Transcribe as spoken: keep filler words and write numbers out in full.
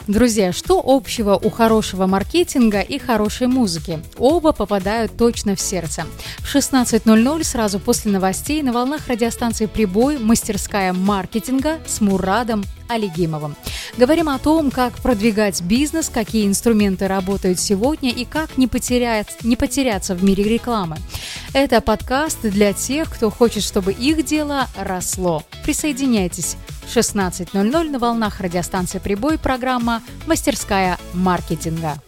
Друзья, что общего у хорошего маркетинга и хорошей музыки? Оба попадают точно в сердце. В шестнадцать ноль ноль сразу после новостей на волнах радиостанции «Прибой» мастерская маркетинга с Мурадом Алигимовым. Говорим о том, как продвигать бизнес, какие инструменты работают сегодня и как не, потерять, не потеряться в мире рекламы. Это подкаст для тех, кто хочет, чтобы их дело росло. Присоединяйтесь. В шестнадцать ноль ноль на волнах радиостанции «Прибой» программа «Мастерская маркетинга».